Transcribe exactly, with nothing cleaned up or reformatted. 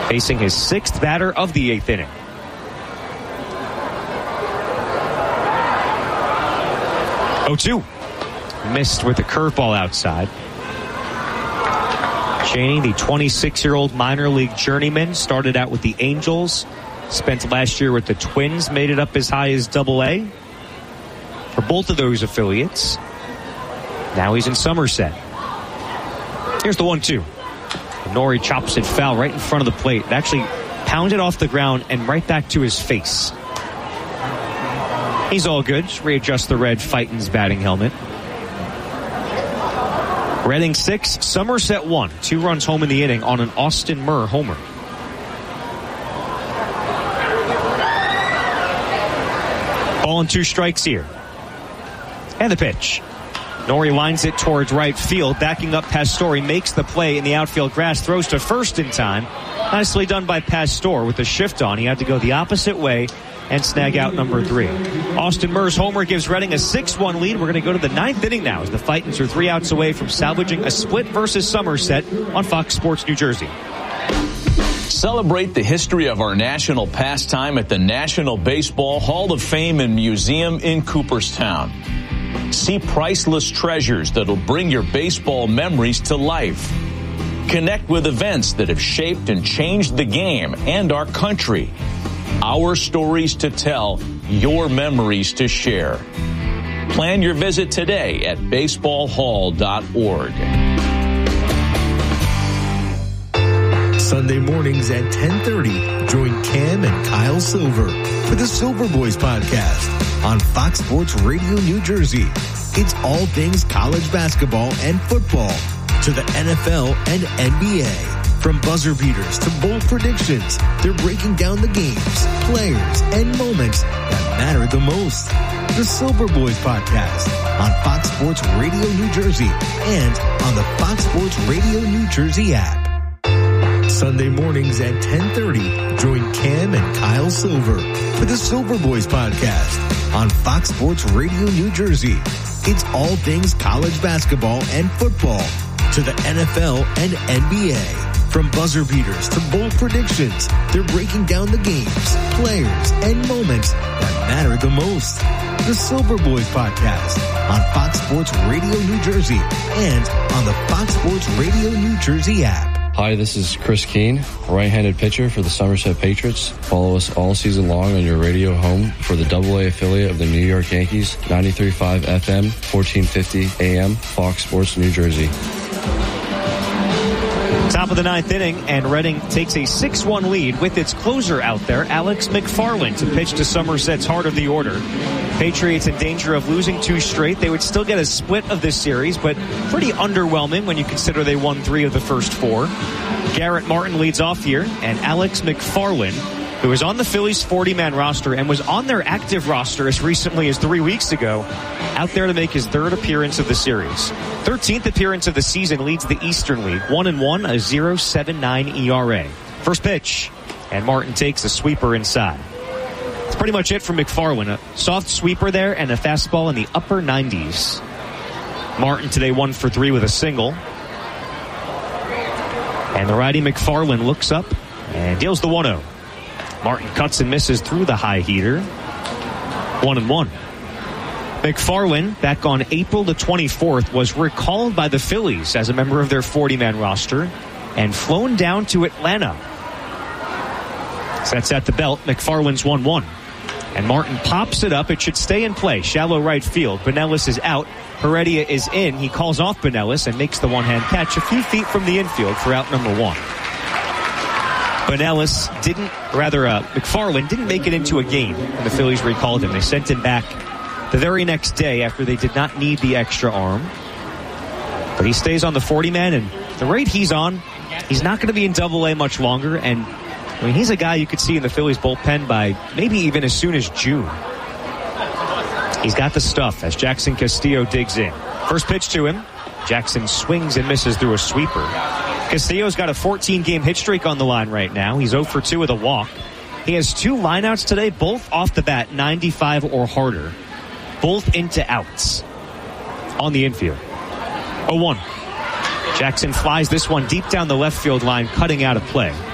facing his sixth batter of the eighth inning. oh two. Missed with the curveball outside. Cheney, the twenty-six-year-old minor league journeyman, started out with the Angels. Spent last year with the Twins, made it up as high as double A for both of those affiliates. Now he's in Somerset. Here's the one two. Nori chops it foul right in front of the plate. It actually pounded off the ground and right back to his face. He's all good. Just readjust the red Fighton's batting helmet. Reading six, Somerset one. Two runs home in the inning on an Austin Murr homer. Ball and two strikes here. And the pitch. Nori lines it towards right field. Backing up Pastore, makes the play in the outfield grass. Throws to first in time. Nicely done by Pastore with the shift on. He had to go the opposite way and snag out number three. Austin Murr's homer gives Reading a six one lead. We're going to go to the ninth inning now as the Fightons are three outs away from salvaging a split versus Somerset on Fox Sports New Jersey. Celebrate the history of our national pastime at the National Baseball Hall of Fame and Museum in Cooperstown. See priceless treasures that'll bring your baseball memories to life. Connect with events that have shaped and changed the game and our country. Our stories to tell, your memories to share. Plan your visit today at baseball hall dot org. Sunday mornings at ten thirty, join Cam and Kyle Silver for the Silver Boys podcast on Fox Sports Radio New Jersey. It's all things college basketball and football to the N F L and N B A. From buzzer beaters to bold predictions, they're breaking down the games, players, and moments that matter the most. The Silver Boys podcast on Fox Sports Radio New Jersey and on the Fox Sports Radio New Jersey app. Sunday mornings at ten thirty, join Cam and Kyle Silver for the Silver Boys podcast on Fox Sports Radio New Jersey. It's all things college basketball and football to the N F L and N B A. From buzzer beaters to bold predictions, they're breaking down the games, players, and moments that matter the most. The Silver Boys podcast on Fox Sports Radio New Jersey and on the Fox Sports Radio New Jersey app. Hi, this is Chris Keene, right-handed pitcher for the Somerset Patriots. Follow us all season long on your radio home for the double A affiliate of the New York Yankees, ninety-three point five F M, fourteen fifty A M, Fox Sports New Jersey. Top of the ninth inning, and Reading takes a six one lead with its closer out there, Alex McFarland, to pitch to Somerset's heart of the order. Patriots in danger of losing two straight. They would still get a split of this series, but pretty underwhelming when you consider they won three of the first four. Garrett Martin leads off here, and Alex McFarland, who is on the Phillies forty-man roster and was on their active roster as recently as three weeks ago, out there to make his third appearance of the series. thirteenth appearance of the season, leads the Eastern League, one and one, a point oh seven nine E R A. First pitch, and Martin takes a sweeper inside. That's pretty much it for McFarland. A soft sweeper there and a fastball in the upper nineties. Martin today one for three with a single. And the righty McFarland looks up and deals the one oh. Martin cuts and misses through the high heater. One and one. McFarland, back on April the twenty-fourth, was recalled by the Phillies as a member of their forty-man roster and flown down to Atlanta. Sets at the belt. McFarland's one one. And Martin pops it up. It should stay in play. Shallow right field. Benelis is out. Heredia is in. He calls off Benelis and makes the one-hand catch a few feet from the infield for out number one. Benelis didn't, rather, uh, McFarland didn't make it into a game when the Phillies recalled him. They sent him back the very next day after they did not need the extra arm. But he stays on the forty-man, and the rate he's on, he's not going to be in double A much longer. And, I mean, he's a guy you could see in the Phillies bullpen by maybe even as soon as June. He's got the stuff as Jackson Castillo digs in. First pitch to him. Jackson swings and misses through a sweeper. Castillo's got a fourteen-game hit streak on the line right now. He's oh for two with a walk. He has two lineouts today, both off the bat, ninety-five or harder. Both into outs on the infield. oh one. Jackson flies this one deep down the left field line, cutting out of play.